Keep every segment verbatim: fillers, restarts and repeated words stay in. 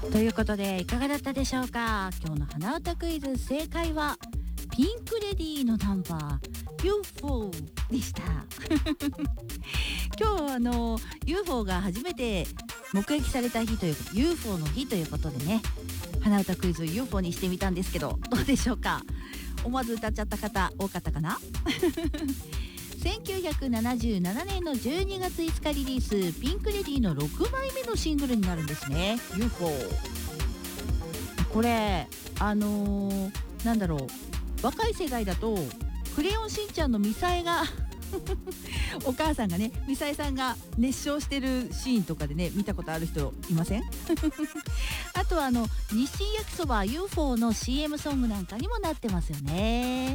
ということでいかがだったでしょうか。今日の花歌クイズ、正解はピンクレディーのナンバー ユーフォー でした今日はあの ユーフォー が初めて目撃された日ということ、 ユーフォー の日ということでね、花歌クイズを ユーフォー にしてみたんですけど、どうでしょうか。思わず歌っちゃった方多かったかなせんきゅうひゃくななじゅうななねんのじゅうにがついつかリリース、ピンクレディーのろくまいめのシングルになるんですね、 ユーフォー。 これあのー、なんだろう、若い世代だとクレヨンしんちゃんのミサエがお母さんがね、ミサエさんが熱唱してるシーンとかでね、見たことある人いませんあとはあの日清焼きそば ユーフォー の シーエム ソングなんかにもなってますよね。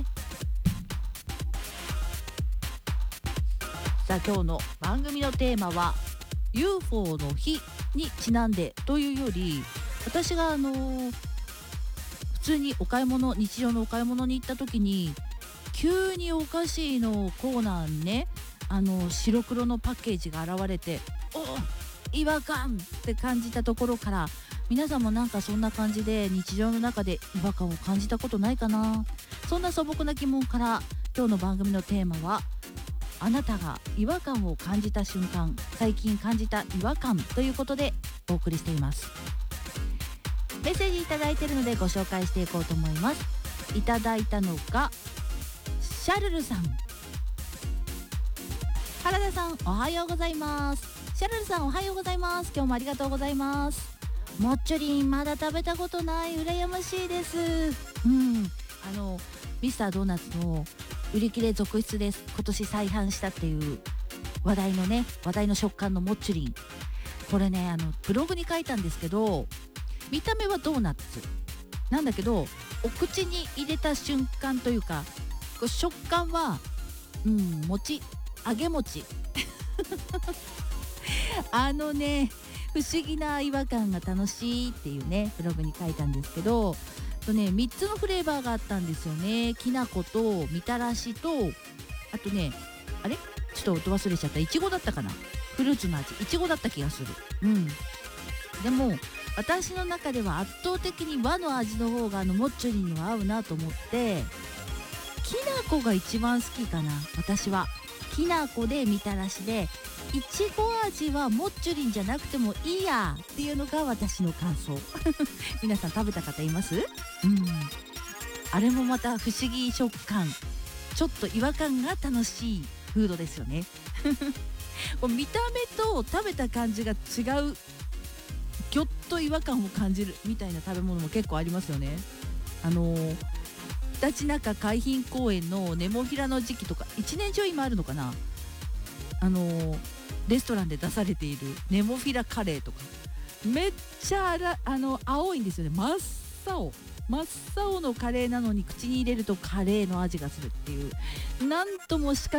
さあ今日の番組のテーマは ユーフォー の日にちなんでというより、私があのー、普通にお買い物、日常のお買い物に行った時に急にお菓子のコーナーにね、あの白黒のパッケージが現れて、お違和感って感じたところから、皆さんもなんかそんな感じで日常の中で違和感を感じたことないかな。そんな素朴な疑問から今日の番組のテーマは、あなたが違和感を感じた瞬間、最近感じた違和感ということでお送りしています。メッセージいただいているのでご紹介していこうと思います。いただいたのがシャルルさん。原田さんおはようございます。シャルルさんおはようございます。今日もありがとうございます。もっちょりんまだ食べたことない、羨ましいです。うん、あのミスタードーナツの売り切れ続出です。今年再販したっていう話題のね、話題の食感のもっちゅりん、これね、あのブログに書いたんですけど、見た目はドーナツなんだけど、お口に入れた瞬間というか、こう食感はうん餅、揚げ餅あのね、不思議な違和感が楽しいっていうね、ブログに書いたんですけど、とね、みっつのフレーバーがあったんですよね。きな粉とみたらしと、あとね、あれちょっと音忘れちゃった、いちごだったかな、フルーツの味、いちごだった気がする。うんでも私の中では圧倒的に和の味の方があのもっちょりには合うなと思って、きな粉が一番好きかな。私はきな粉でみたらしで、いちご味はもっちょりんじゃなくてもいいやっていうのが私の感想皆さん食べた方います？うんあれもまた不思議食感、ちょっと違和感が楽しいフードですよね見た目と食べた感じが違う、ぎょっと違和感を感じるみたいな食べ物も結構ありますよね。あのー、ひたちなか海浜公園のネモフィラの時期とか一年中今あるのかな、あのー、レストランで出されているネモフィラカレーとか、めっちゃあらあの青いんですよね。真っ青真っ青のカレーなのに口に入れるとカレーの味がするっていう、なんともしか